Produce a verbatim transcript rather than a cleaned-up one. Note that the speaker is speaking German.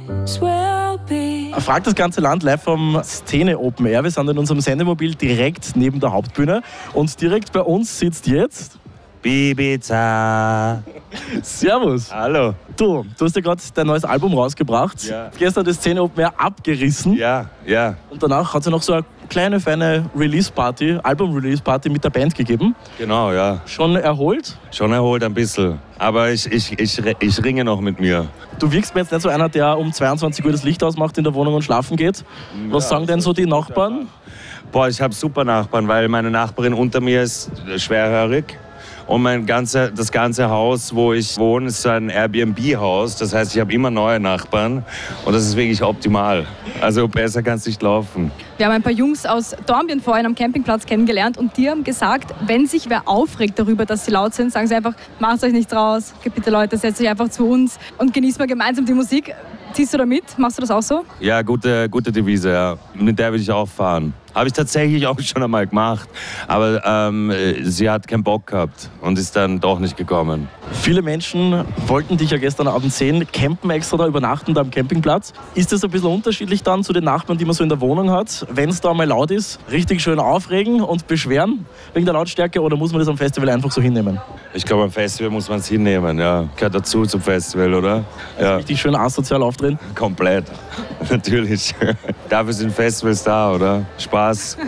Fragt das ganze Land live vom Szene Open Air. Wir sind in unserem Sendemobil direkt neben der Hauptbühne und direkt bei uns sitzt jetzt Bibiza. Servus. Hallo. Du, du hast ja gerade dein neues Album rausgebracht. Ja. Gestern das Szene Open Air abgerissen. Ja, ja. Und danach hat es ja noch so eine kleine, feine Release-Party, Album-Release-Party mit der Band gegeben. Genau, ja. Schon erholt? Schon erholt ein bisschen. Aber ich, ich, ich, ich ringe noch mit mir. Du wirkst mir jetzt nicht so einer, der um zweiundzwanzig Uhr das Licht ausmacht in der Wohnung und schlafen geht. Was Ja, sagen denn so die Nachbarn? Boah, ich habe super Nachbarn, weil meine Nachbarin unter mir ist schwerhörig. Und mein ganze, das ganze Haus, wo ich wohne, ist so ein Airbnb-Haus. Das heißt, ich habe immer neue Nachbarn. Und das ist wirklich optimal. Also besser kann es nicht laufen. Wir haben ein paar Jungs aus Dornbirn vorhin am Campingplatz kennengelernt und die haben gesagt, wenn sich wer aufregt darüber, dass sie laut sind, sagen sie einfach, macht euch nichts raus, geht bitte Leute, setzt euch einfach zu uns und genießt mal gemeinsam die Musik. Ziehst du da mit? Machst du das auch so? Ja, gute, gute Devise, ja. Mit der will ich auch fahren. Habe ich tatsächlich auch schon einmal gemacht. Aber ähm, sie hat keinen Bock gehabt und ist dann doch nicht gekommen. Viele Menschen wollten dich ja gestern Abend sehen, campen extra da, übernachten da am Campingplatz. Ist das ein bisschen unterschiedlich dann zu den Nachbarn, die man so in der Wohnung hat? Wenn es da mal laut ist, richtig schön aufregen und beschweren wegen der Lautstärke oder muss man das am Festival einfach so hinnehmen? Ich glaube, am Festival muss man es hinnehmen, ja. Gehört dazu zum Festival, oder? Ja. Richtig schön asozial aufdrehen? Komplett. Natürlich. Dafür sind Festivals da, oder? Spaß.